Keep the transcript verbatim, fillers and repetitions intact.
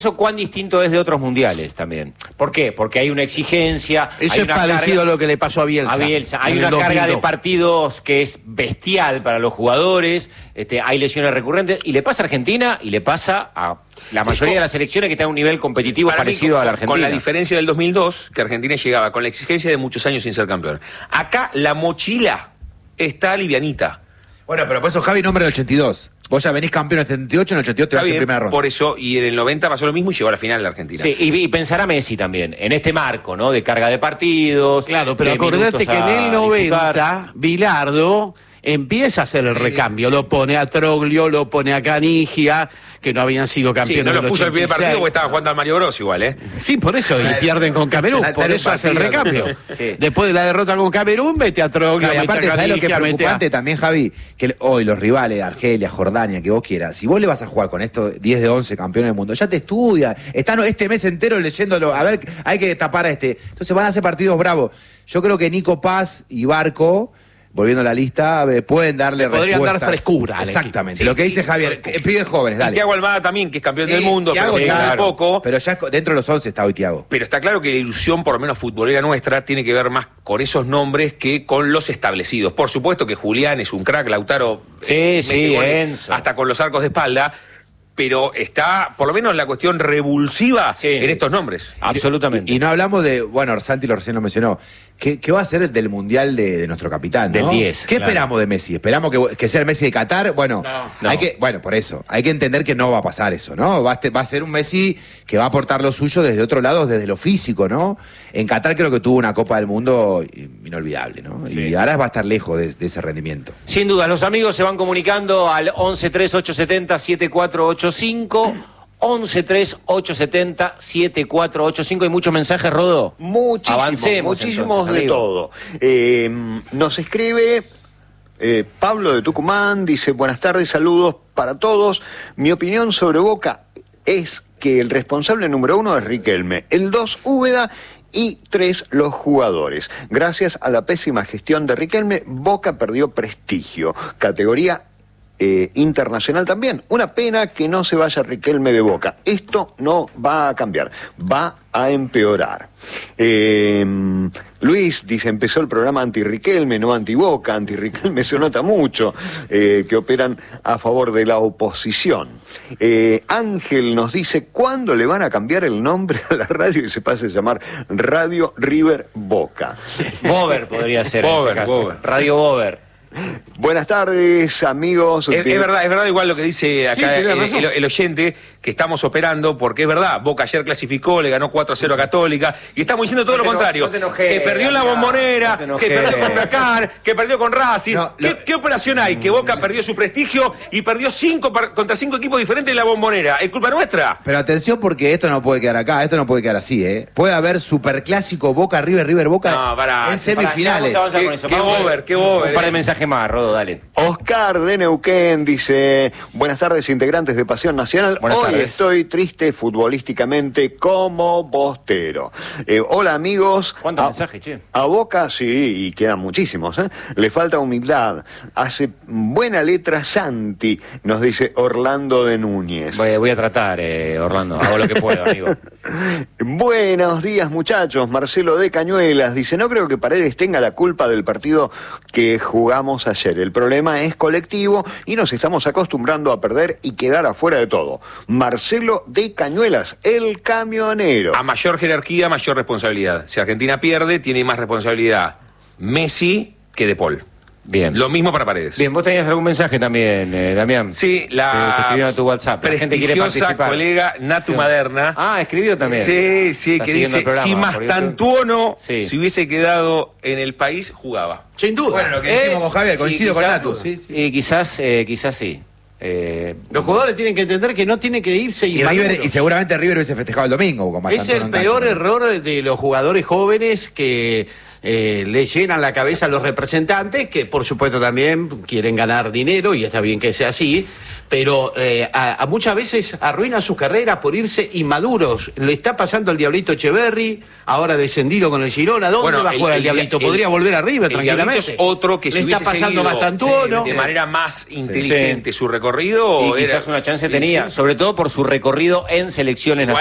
Eso cuán distinto es de otros mundiales también. ¿Por qué? Porque hay una exigencia. Eso hay es una parecido carga, a lo que le pasó a Bielsa. A Bielsa. Hay una carga de partidos que es bestial para los jugadores, este, hay lesiones recurrentes, y le pasa a Argentina y le pasa a la mayoría sí, de las selecciones que están a un nivel competitivo parecido mí, a la Argentina. Con la diferencia del dos mil dos, que Argentina llegaba con la exigencia de muchos años sin ser campeón. Acá la mochila está livianita. Bueno, pero por eso Javi nombra el ochenta y dos. Vos ya venís campeón en el setenta y ocho, en el ochenta y dos te vas en primera ronda. Por eso, y en el noventa pasó lo mismo y llegó a la final la Argentina. Sí, y, y pensar a Messi también, en este marco, ¿no? De carga de partidos. Claro, pero acordate que en el noventa, Bilardo empieza a hacer el sí, recambio. Lo pone a Troglio, lo pone a Canigia, que no habían sido campeones. Sí, no lo puso el primer partido porque estaba jugando al Mario Bros igual, ¿eh? Sí, por eso, y pierden con Camerún, por eso hace el recambio. Sí. Después de la derrota con Camerún, mete a Troglio, no, y aparte, mete a Canigia, ¿sabés lo que es preocupante a... también, Javi? Que hoy los rivales, Argelia, Jordania, que vos quieras, si vos le vas a jugar con estos diez de once campeones del mundo, ya te estudian, están este mes entero leyéndolo, a ver, hay que tapar a este. Entonces van a hacer partidos bravos. Yo creo que Nico Paz y Barco, volviendo a la lista, pueden darle podrían respuestas. dar frescura. Exactamente. Sí, lo que sí, dice Javier, sí, pibes jóvenes, dale. Y Thiago Almada también, que es campeón sí, del mundo, Thiago, pero ya, claro, poco. Pero ya dentro de los once está hoy Thiago. Pero está claro que la ilusión, por lo menos futbolera nuestra, tiene que ver más con esos nombres que con los establecidos. Por supuesto que Julián es un crack, Lautaro sí, eh, sí, Enzo, hasta con los arcos de espalda, pero está, por lo menos, la cuestión revulsiva sí, en estos nombres. Absolutamente. Y, y no hablamos de, bueno, Santi lo recién lo mencionó, ¿qué, qué va a ser del Mundial de, de nuestro capitán, ¿no? Del diez. ¿Qué claro. esperamos de Messi? ¿Esperamos que, que sea el Messi de Qatar? Bueno, no, hay no. que, bueno, por eso, hay que entender que no va a pasar eso, ¿no? Va a, va a ser un Messi que va a aportar lo suyo desde otro lado, desde lo físico, ¿no? En Qatar creo que tuvo una Copa del Mundo inolvidable, ¿no? Sí. Y ahora va a estar lejos de, de ese rendimiento. Sin duda, los amigos se van comunicando al once tres ocho setenta siete cuatro ocho cinco. once tres ocho setenta siete cuatro ocho cinco. ¿Hay muchos mensajes, Rodó? Muchísimos, Avancemos, muchísimos entonces, de amigo. todo. Eh, nos escribe eh, Pablo de Tucumán, dice, buenas tardes, saludos para todos. Mi opinión sobre Boca es que el responsable número uno es Riquelme, el dos Úbeda y tres los jugadores. Gracias a la pésima gestión de Riquelme, Boca perdió prestigio, categoría Eh, internacional también. Una pena que no se vaya Riquelme de Boca. Esto no va a cambiar, va a empeorar. Eh, Luis dice, empezó el programa anti-Riquelme, no anti-Boca. Anti-Riquelme se nota mucho, eh, que operan a favor de la oposición. Eh, Ángel nos dice, ¿cuándo le van a cambiar el nombre a la radio y se pase a llamar Radio River Boca? Bober podría ser. Bober, en ese caso. Bober. Radio Bober. Buenas tardes, amigos. Es, es verdad, es verdad igual lo que dice acá sí, el, el, el oyente, que estamos operando, porque es verdad, Boca ayer clasificó, le ganó cuatro a cero a Católica, y estamos diciendo todo no lo contrario, no enojes, que perdió en la Bombonera, no que perdió con Huracán, que perdió con Racing. No, ¿Qué, lo... ¿Qué operación hay? Que Boca perdió su prestigio y perdió cinco contra cinco equipos diferentes en la Bombonera. ¿Es culpa nuestra? Pero atención, porque esto no puede quedar acá, esto no puede quedar así, ¿eh? Puede haber superclásico Boca, River, River, Boca no, para, en semifinales. Para, ¿Qué, qué Bober, qué Bober. Un par de mensajes más, Rodo, dale. Oscar de Neuquén dice, buenas tardes, integrantes de Pasión Nacional. Buenas Hoy tardes. Estoy triste futbolísticamente como bostero. Eh, hola, amigos. ¿Cuántos a, mensajes, che? A Boca, sí, y quedan muchísimos, ¿eh? Le falta humildad. Hace buena letra Santi, nos dice Orlando de Núñez. Voy, voy a tratar, eh, Orlando, hago lo que puedo, amigo. Buenos días, muchachos. Marcelo de Cañuelas dice, no creo que Paredes tenga la culpa del partido que jugamos ayer. El problema es colectivo y nos estamos acostumbrando a perder y quedar afuera de todo. Marcelo de Cañuelas, el camionero. A mayor jerarquía, mayor responsabilidad. Si Argentina pierde, tiene más responsabilidad Messi que De Paul. Bien. Lo mismo para Paredes. Bien, vos tenías algún mensaje también, eh, Damián. Sí, la eh, te escribió a tu WhatsApp. La gente quiere participar. Colega Natu sí. Maderna. Ah, escribió también. Sí, sí, Está que dice, programa, si Mastantuono sí. si hubiese quedado en el país, jugaba. Sin duda. Bueno, lo que dijimos eh, con Javier, coincido con Natu. Sí, sí. Y quizás, eh, quizás sí. Eh, Los jugadores tienen que entender que no tienen que irse y, River, y seguramente River hubiese festejado el domingo. Con es el peor error de los jugadores jóvenes que eh, le llenan la cabeza a los representantes, que por supuesto también quieren ganar dinero, y está bien que sea así, pero eh, a, a muchas veces arruinan sus carreras por irse inmaduros. Le está pasando al Diablito Echeverri, ahora descendido con el Girona. ¿Dónde bueno, va a jugar el, el Diablito? El, Podría volver a River el tranquilamente. Es otro que le se está pasando Mastantuono, de manera más inteligente sí. su recorrido. Y quizás era, una chance tenía, sí. sobre todo por su recorrido en selecciones nacionales.